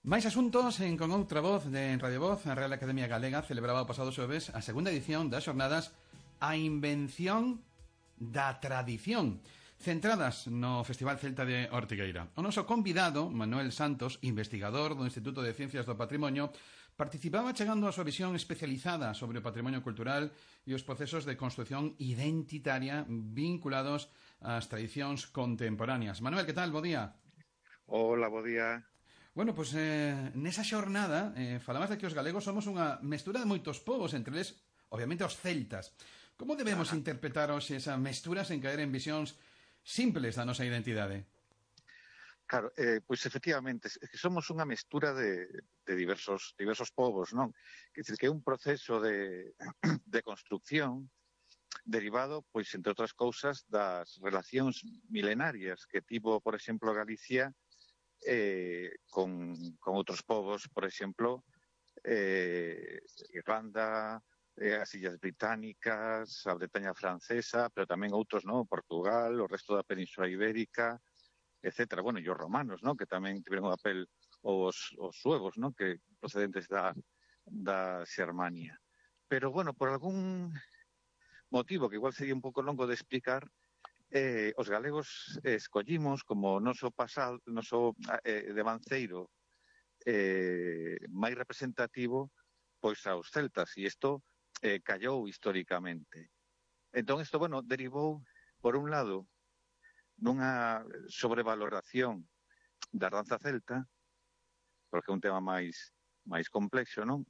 Máis asuntos con outra voz de Radio Voz. A Real Academia Galega celebraba o pasado xoves a segunda edición das xornadas A Invención da Tradición, centradas no Festival Celta de Ortigueira. O noso convidado, Manuel Santos, investigador do Instituto de Ciencias do Patrimonio, participaba chegando a súa visión especializada sobre o patrimonio cultural e os procesos de construción identitaria vinculados ás tradicións contemporáneas. Manuel, que tal? Bo día. Hola, bo día. Bueno, pois nesa xornada falabas de que os galegos somos unha mestura de moitos povos, entre eles, obviamente, os celtas. Como debemos interpretar hoxe esa mestura sen caer en visións simples da nosa identidade? Claro, pois efectivamente, somos unha mestura de diversos povos, non? Quer dizer, que é un proceso de construcción derivado, pois, entre outras cousas, das relacións milenarias que tivo, por exemplo, Galicia con outros povos, por exemplo, Irlanda, as Illas Británicas, a Bretaña francesa, pero tamén outros, non? Portugal, o resto da Península Ibérica, etcétera. Bueno, e os romanos, non? Que tamén tiveron un papel, os suevos, non? Que procedentes da Xermania. Pero, bueno, por algún motivo que igual sería un pouco longo de explicar, os galegos escollimos como noso pasado, noso devanceiro máis representativo, pois aos celtas, e isto callou históricamente. Entón, isto, bueno, derivou, por un lado, nunha sobrevaloración da danza celta, porque é un tema máis complexo, non?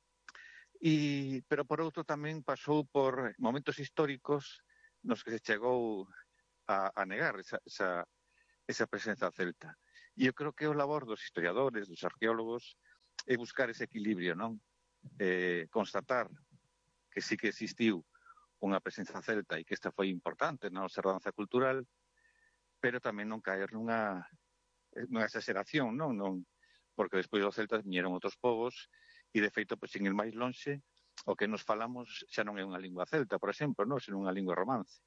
Pero, por outro, tamén pasou por momentos históricos nos que se chegou a negar esa presenza celta. E eu creo que o labor dos historiadores, dos arqueólogos, é buscar ese equilibrio, non? Constatar que sí que existiu unha presenza celta e que esta foi importante na nosa danza cultural, pero tamén non caer nunha exageración, non? Porque despois dos celtas viñeron outros povos e, de feito, pois, sin ir máis lonxe, o que nos falamos xa non é unha lingua celta, por exemplo, non? Senón unha lingua romance.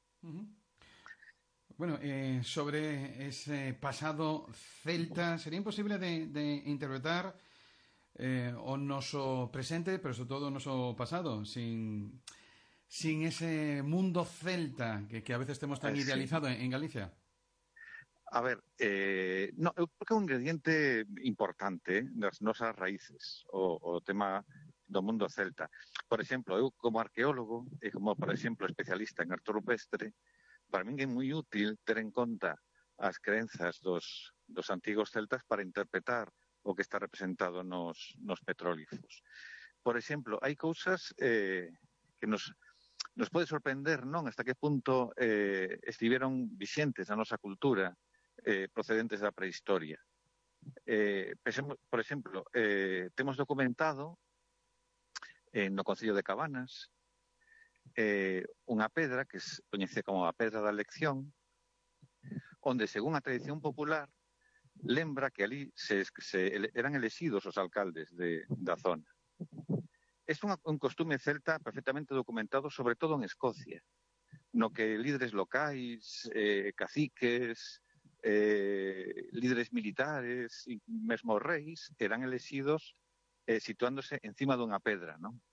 Bueno, sobre ese pasado celta, sería imposible de interpretar o noso presente, pero sobre todo o noso pasado, sin ese mundo celta que a veces temos tan idealizado en Galicia? A ver, no, eu creo que é un ingrediente importante das nosas raíces, o tema do mundo celta. Por exemplo, eu como arqueólogo e como, por exemplo, especialista en arte rupestre, para min é moi útil ter en conta as crenzas dos antigos celtas para interpretar o que está representado nos petróglifos. Por exemplo, hai cousas que nos pode sorprender, non? Hasta que punto estiveron vixentes na nosa cultura procedentes da prehistoria. Por exemplo, temos documentado no Concello de Cabanas unha pedra que se coñece como a Pedra da Lección, onde, según a tradición popular, lembra que ali eran elexidos os alcaldes da zona. É un costume celta perfectamente documentado, sobre todo en Escocia, no que líderes locais, caciques, líderes militares, e mesmo reis, eran elexidos situándose encima dunha pedra, non?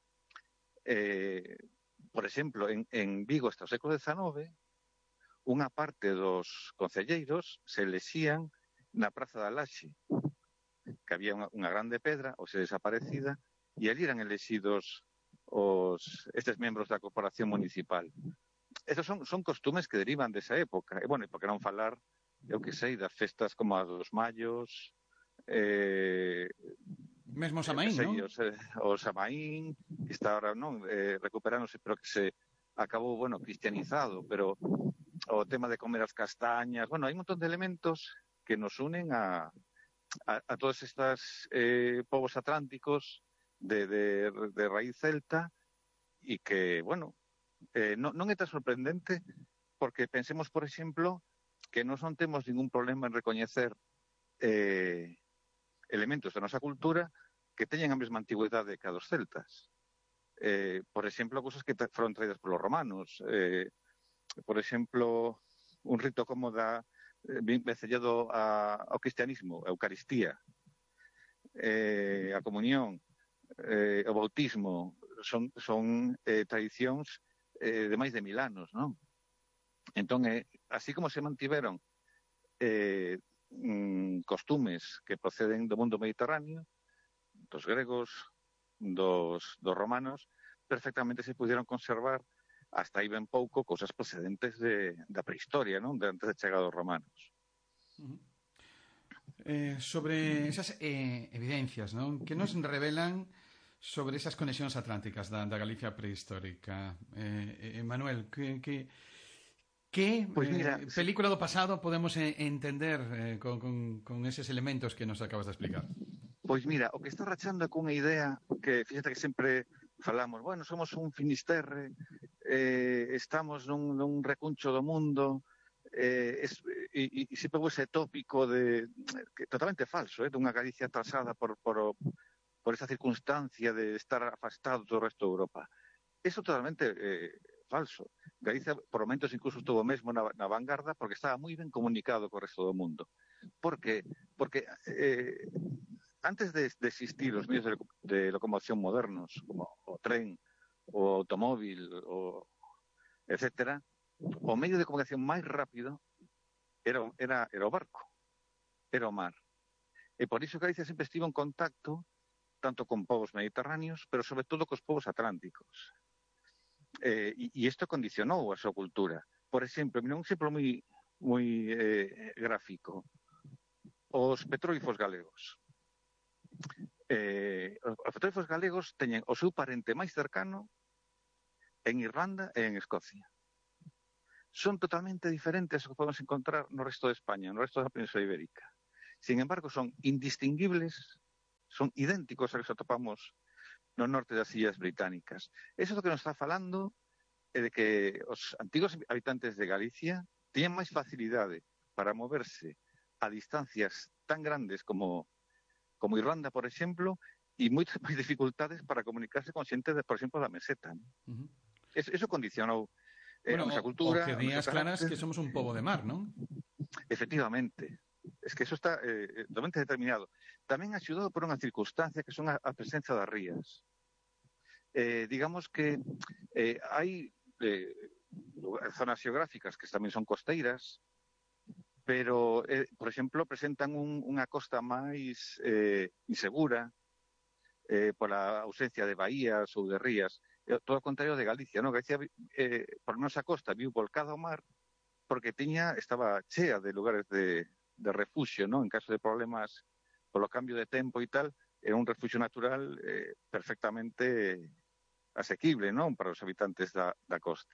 Por exemplo, en Vigo, hasta o século XIX, unha parte dos concelleiros se elexían na Praza da Laxe, que había unha grande pedra, ou se desaparecida, e ali eran elexidos estes membros da corporación municipal. Estos son costumes que derivan desa época. E, bueno, e por que non falar, eu que sei, das festas como as dos Mallos, mesmo Samaín, non? O Samaín, que está ahora, non, recuperándose, pero que se acabou, bueno, cristianizado, pero o tema de comer as castañas, bueno, hai un montón de elementos que nos unen a todos estes povos atlánticos de raíz celta, e que, bueno, non é tan sorprendente, porque pensemos, por exemplo, que non temos ningún problema en recoñecer elementos da nosa cultura que teñen a mesma antigüedade que a dos celtas. Por exemplo, cousas que foron traídas polos romanos. Por exemplo, un rito como vencellado ao cristianismo, a Eucaristía. a comunión, o bautismo, son tradicións de máis de 1000 anos, non? Entón, así como se mantiveron costumes que proceden do mundo mediterráneo, dos gregos, dos romanos, perfectamente se pudieron conservar hasta aí ben pouco cousas procedentes da prehistoria, non? De antes de chegar aos romanos. Sobre esas evidencias, non? Que nos revelan sobre esas conexións atlánticas da Galicia prehistórica? Manuel, que Pois mira, película do pasado podemos entender con eses elementos que nos acabas de explicar? Pois mira, o que está rachando é cunha idea que, fíjate que sempre falamos, bueno, somos un Finisterre, estamos nun recuncho do mundo, e sempre ese tópico que totalmente falso, dunha Galicia atrasada por esa circunstancia de estar afastado do resto de Europa. Eso totalmente falso. Galicia, por momentos, incluso estuvo mesmo na vanguarda porque estaba moi ben comunicado co resto do mundo. Por qué? Porque antes de existir os medios de locomoción modernos, como o tren, o automóvil, etcétera, o medio de comunicación máis rápido era o barco, era o mar. E por iso Galicia sempre estivo en contacto tanto con povos mediterráneos, pero sobre todo cos povos atlánticos. E isto condicionou a súa cultura. Por exemplo, un exemplo moi gráfico, os petróglifos galegos. Os petróglifos galegos teñen o seu parente máis cercano en Irlanda e en Escocia. Son totalmente diferentes ao que podemos encontrar no resto de España, no resto da Península Ibérica. Sin embargo, son indistinguibles, son idénticos a que atopamos no norte das Illas Británicas. Eso é o que nos está falando de que os antigos habitantes de Galicia tiñen máis facilidade para moverse a distancias tan grandes como Irlanda, por exemplo, e moitas máis dificultades para comunicarse con xente, por exemplo, da meseta. Eso condicionou a nosa cultura, o que días claras que somos un pobo de mar, non? Efectivamente. Es que eso está totalmente determinado. Tamén axudado por unha circunstancia que son a presenza das rías. Digamos que hai zonas xeográficas que tamén son costeiras, pero, por exemplo, presentan unha costa máis insegura pola ausencia de baías ou de rías. Todo o contrario de Galicia, non? Galicia, por nosa costa, viu volcada ao mar porque estaba chea de lugares de refuxio, non? En caso de problemas polo cambio de tempo e tal, era un refuxio natural perfectamente asequible, non? Para os habitantes da costa.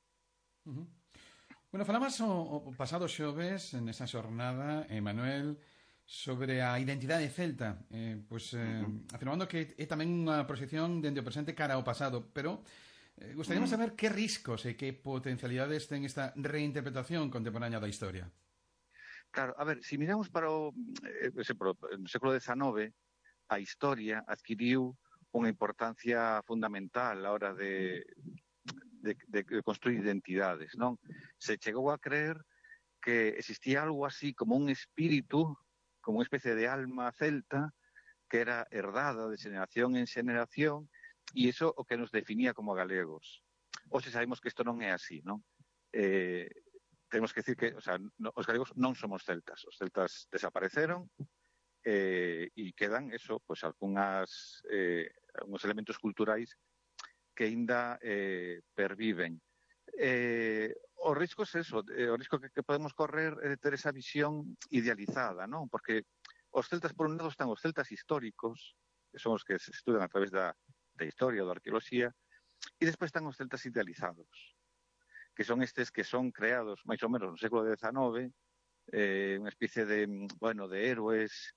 Bueno, falabas o pasado xoves nesa xornada, Manuel, sobre a identidade celta, afirmando que é tamén unha proxección dende o presente cara ao pasado, pero gustaríamos saber que riscos e que potencialidades ten esta reinterpretación contemporánea da historia. Claro, a ver, se miramos para no século XIX, a historia adquiriu unha importancia fundamental a hora de construir identidades, non? Se chegou a creer que existía algo así como un espírito, como unha especie de alma celta que era herdada de xeneración en xeneración, e iso o que nos definía como galegos. Hoxe sabemos que isto non é así, non? Temos que decir que, os galegos non somos celtas. Os celtas desapareceron e quedan algúns elementos culturais que aínda perviven. O risco é eso, o risco que podemos correr é de ter esa visión idealizada, non? Porque os celtas, por un lado, están os celtas históricos, que son os que se estudan a través da historia ou da arqueoloxía, e despois están os celtas idealizados, que son estes que son creados máis ou menos no século XIX, unha especie de héroes,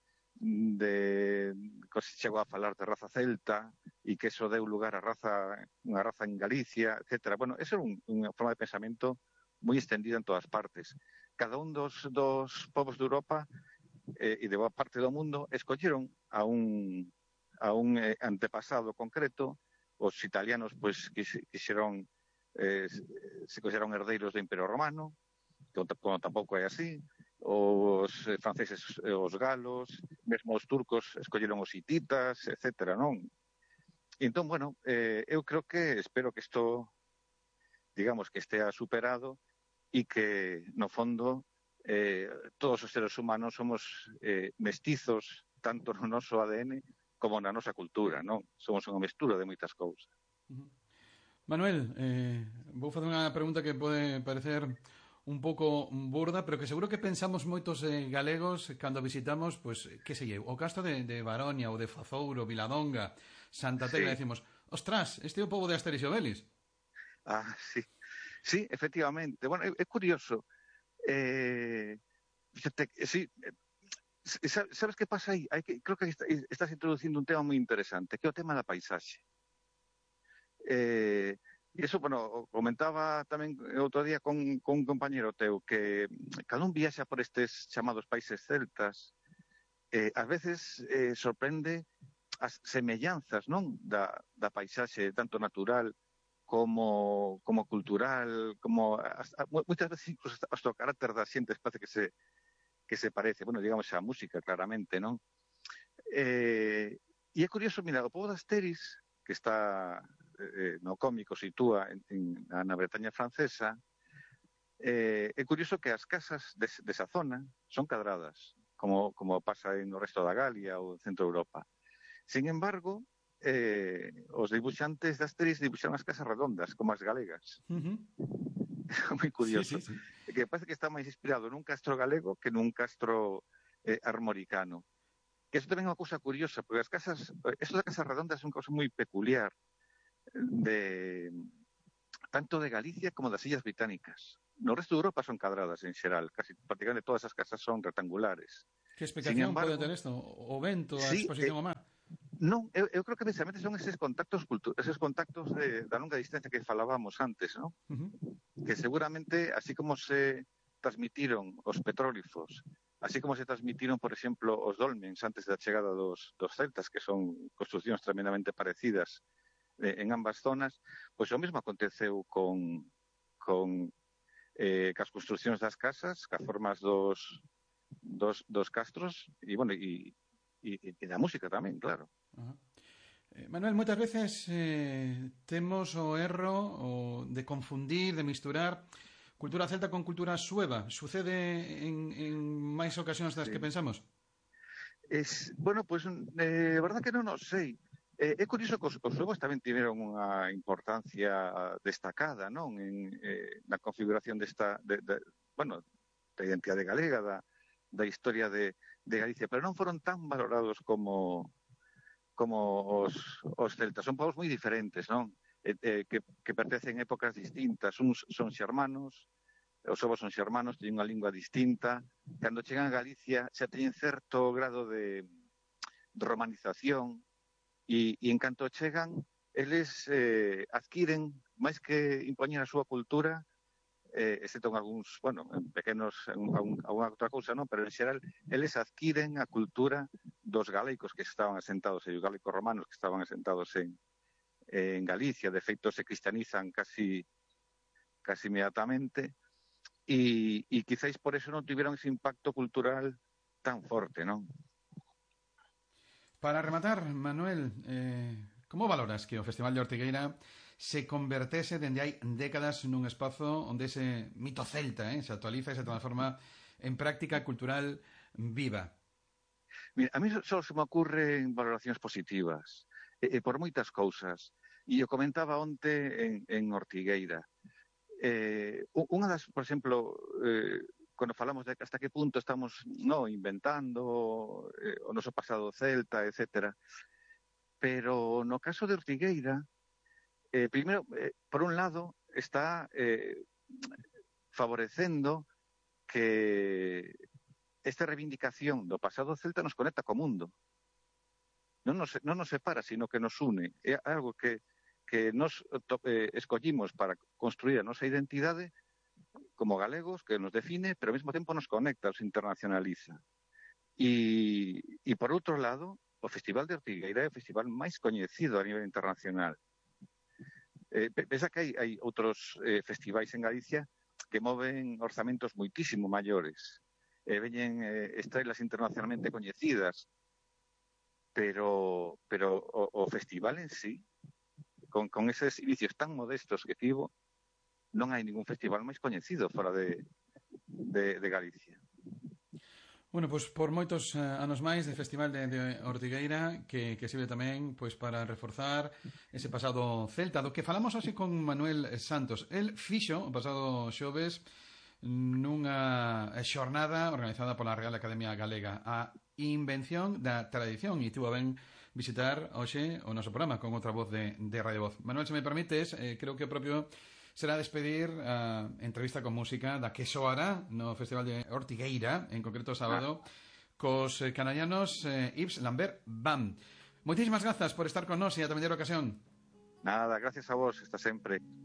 se chegou a falar de raza celta e que eso deu lugar a unha raza en Galicia, etc. Bueno, esa é unha forma de pensamento moi extendida en todas partes. Cada un dos povos de Europa e de boa parte do mundo escolleron a un antepasado concreto. Os italianos quixeron se consideraron herdeiros do Imperio Romano, como tampouco é así. franceses os galos, mesmo os turcos escolleron os hititas, etcétera, non? E entón, bueno, eu creo que espero que isto, digamos, que estea superado e que, no fondo, todos os seres humanos somos mestizos, tanto no noso ADN como na nosa cultura, non? Somos unha mestura de moitas cousas. Manuel, vou facer unha pregunta que pode parecer un pouco burda, pero que seguro que pensamos moitos galegos cando visitamos, pois, que sei eu, o castro de Baronia ou de Fazouro, Viladonga, Santa Tecla, Sí. decimos, ostras, este é o pobo de Asterix e Obelix. Sí. Sí, efectivamente. Bueno, é curioso. Fíjate, sí, sabes que pasa aí? Creo que estás introducindo un tema moi interesante, que é o tema da paisaxe. E iso, bueno, comentaba tamén outro día con un compañero teu que cada un viaxa por estes chamados países celtas, ás veces sorprende as semellanzas, non? Da paisaxe, tanto natural como cultural, como moitas veces incluso hasta o carácter das xentes parece que se parece, bueno, digamos a música claramente, non? E é curioso, mira, o pobo de Asteris, que está no cómico, sitúa na Bretaña francesa, é curioso que as casas desa zona son cadradas, como pasa no resto da Galia ou centro de Europa. Sin embargo, os dibuixantes de Asterix dibuixaron as casas redondas, como as galegas. Moi Sí, curioso. sí, sí. Que parece que está máis inspirado nun castro galego que nun castro armoricano. Que iso tamén é unha cousa curiosa, porque eso das casas redondas é unha cousa moi peculiar de tanto de Galicia como das Illas Británicas. No resto de Europa son cadradas en xeral, casi prácticamente todas as casas son rectangulares. Que Sin explicación pode ter embargo, isto? O vento, a sí, exposición ao mar? non, eu creo que precisamente son eses contactos da longa distancia que falábamos antes, non? Que seguramente, así como se transmitiron os petróglifos, así como se transmitiron, por exemplo, os dolmens antes da chegada dos celtas, que son construccións tremendamente parecidas en ambas zonas, pois o mesmo aconteceu cas construccións das casas, cas formas dos castros, e, bueno, e da música tamén, claro. Manuel, moitas veces temos o erro de confundir, de misturar cultura celta con cultura sueva. Sucede en máis ocasións das Sí. que pensamos? Bueno, pois, verdad que non o sei. É curioso que os suevos tamén tiveron unha importancia destacada, non? Na configuración bueno, da identidade galega, da historia de Galicia, pero non foron tan valorados como os celtas. Son povos moi diferentes, non? Que pertencen a épocas distintas. Uns son xermanos, os ovos son xermanos, teñen unha lingua distinta. Cando chegan a Galicia xa teñen certo grado de romanización e en canto chegan, eles adquiren, máis que impoñer a súa cultura, excepto en algúns, bueno, en pequenos, alguna outra cousa, non? Pero en xeral, eles adquiren a cultura dos galecos que estaban asentados, e os galecos romanos que estaban asentados en Galicia. De feito, se cristianizan casi inmediatamente, e quizáis por eso non tiveron ese impacto cultural tan forte, non? Para rematar, Manuel, como valoras que o Festival de Ortigueira se convertese dende hai décadas nun espazo onde ese mito celta se actualiza e se transforma en práctica cultural viva? Mira, a mí só se me ocurren valoracións positivas, por moitas cousas. E eu comentaba onte en Ortigueira. Unha das, por exemplo, cando falamos de hasta que punto estamos inventando o noso pasado celta, etcétera. Pero no caso de Ortigueira, primeiro, por un lado, está favorecendo que esta reivindicación do pasado celta nos conecta co mundo. Non nos separa, sino que nos une. É algo que nos escollimos para construir a nosa identidade como galegos, que nos define, pero ao mesmo tempo nos conecta, nos internacionaliza. E por outro lado, o Festival de Ortigueira é o festival máis coñecido a nivel internacional. Pensa que hai outros festivais en Galicia que moven orzamentos moitísimo maiores. veñen estrelas internacionalmente coñecidas, pero o festival en sí, con eses inicios tan modestos que tivo, non hai ningún festival máis coñecido fora de Galicia. Bueno, pois por moitos anos máis de Festival de Ortigueira que sirve tamén pois para reforzar ese pasado celta do que falamos así con Manuel Santos. El fixo o pasado xoves nunha xornada organizada pola Real Academia Galega a invención da tradición e tuvo ben visitar hoxe o noso programa con outra voz de Radio Voz. Manuel, se me permites, creo que o propio será despedir a entrevista con música da que soará no Festival de Ortigueira, en concreto sábado, cos canadianos Yves Lambert Band. Moitísimas grazas por estar con nós e a tamén ocasión. Nada, gracias a vos, está sempre.